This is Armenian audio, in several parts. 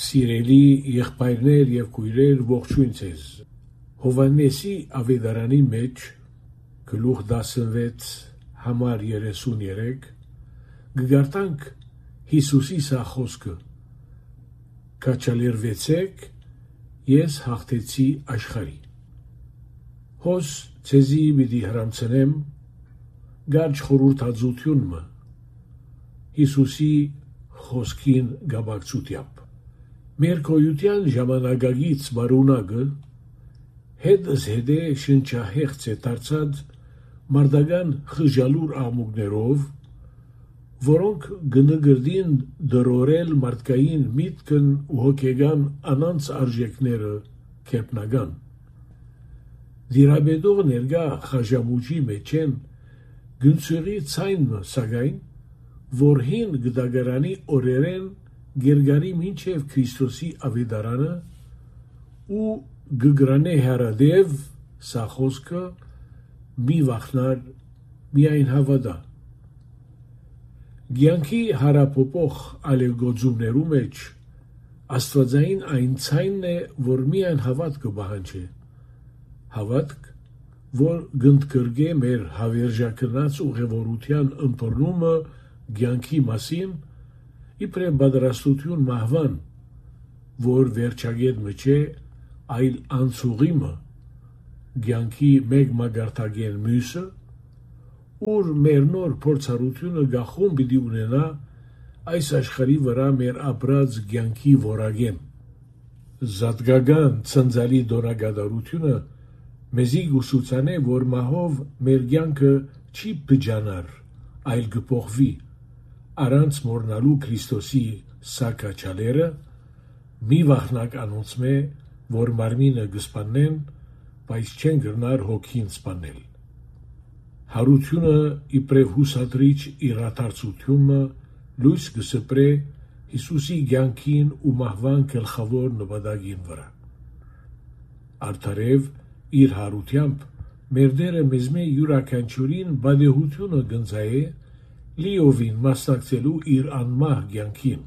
Սիրելի եղբայրներ եւ քույրեր, ողջույն ձեզ։ Հովհաննեսի ավետարանի մեջ գլուխ 16 համար 33 գարտանք Հիսուսի սա խոսքը. Կաչալերվեցեք, ես հաղթեցի աշխարհի։ Հոս ցեզի պիտի հրամցնեմ գարջ խորհրդածությունը Հիսուսի խոսքին գաբակցությամբ։ Մեր կոյության ժամանակագից բարունակը հետս հետե շնչահեղձ է դարձած մարդական խժալուր աղմուկներով, որոնք գնգրդին դրորել մարդկային միտքն ու հոգեգան անանց արժեքները կերպնական։ Դիրաբեդող ներգա խաժամուջի մեջ են գնցուղի ցայնը սակայն, որ հին գդագարանի օրերեն գերգարի մինչև Քրիստոսի ավետարանը ու գգրանե հարադև սա խոսքը մի վախնար միայն հավատա։ Գյանքի հարապոպող ալեգոձումներու մեջ աստվածային այն ցայնն է, որ միայն հավատքը բահանջ է։ Հավատք, որ գնդկրգե մեր հավերժակնած ուղևորության ընթորնումը գյանքի մասին, իբրև բادرաստություն մահվան, որ վերջագետ մջե այլ անցուղիմը, գյանքի մեկ մագարտագեն մյուսը, ուր մեր նոր փորձառությունը գախում պիտի ունենա այս աշխարհի վրա մեր ապրած գյանքի որագեն։ Զատգական ցնցալի դոնագադարությունը մեզի գուսուցանե, որ մահով մեր գյանքը չի բջանար, այլ գփոխվի, առանց մորնալու Քրիստոսի սակաչալերը, մի վախնակ անոնցմե, որ մարմինը գսպանեն, բայց չեն գրնար հոգին սպանել։ Հարությունը իբրև հուսադրիչ իրադարձությունը լույս գսպրե Հիսուսի գյանքին ու մահվան գլխավոր նպատակին վրա։ Արդարև իր հարությամբ մեր դերը մեզմե յուրաքանչյուրին բադեհությունը գնձայե լիովին մասնակցելու իր անմահ գյանքին։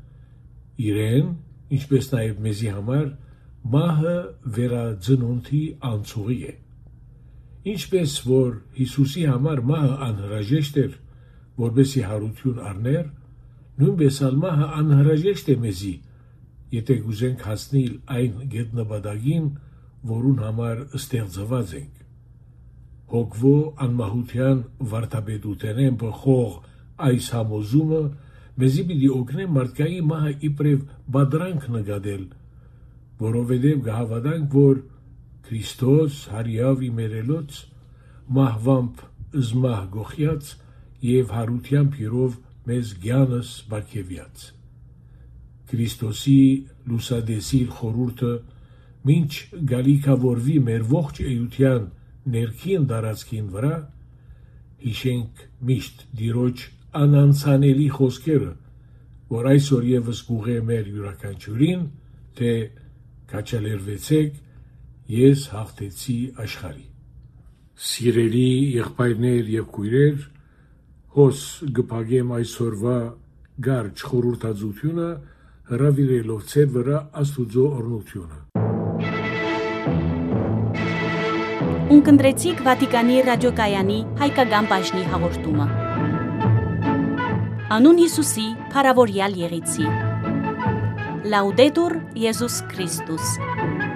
Իրեն, ինչպես նաև մեզի համար, մահը վերածնունդի անցուղի է։ Ինչպես որ Հիսուսի համար մահը անհրաժեշտ էր, որպեսզի հարություն առներ, նույնպես ալ մահը անհրաժեշտ է մեզի, եթե գուզենք հասնել այն գետնաբադագին, որուն համար ստեղծված ենք։ Հոգվո անմահության վարդապետութենեն բխող այս համոզումը մեզի պիտի օգնե մարդկայի մահը իբրև բադրանք նկատել, որովհետև գհավատանք, որ Քրիստոս հարյավ իմերելոց մահվամբ զմահ գոխյաց և հարությամբ իրով մեզ գյանս բարգևյաց։ Քրիստոսի լուսադեսիլ խորհուրդը մինչ գալիքավորվի մեր ողջ էության ներքին դարածքին վրա, հիշենք միշտ դիրոջ անանցանելի խոսքերը, որ այսօր եւս գուղե մեր յուրաքանչյուրին, թե կաչալերվեցեք, ես հաղթեցի աշխարհի։ Սիրելի եղբայրներ եւ քույրեր, հոս գփագեմ այսօրվա գարջ խորհրդածությունը հրավիրելով ցեր վրա Աստուծո օրհնությունը։ Ունկնդրեցիք Վատիկանի ռադիոկայանի հայկական բաժնի հաղորդումը։ Անուն Հիսուսի փառավորյալ եղեցի։ Լաուդետուր Եզուս Քրիստոս։